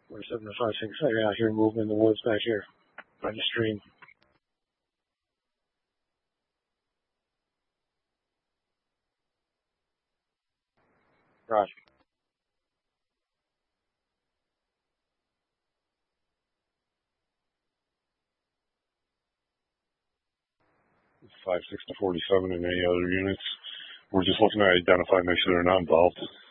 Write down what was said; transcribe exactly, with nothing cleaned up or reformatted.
We're seven to five six. I got here moving in the woods back here by the stream. Roger. Five six to forty seven and any other units. We're just looking to identify, make sure they're not involved.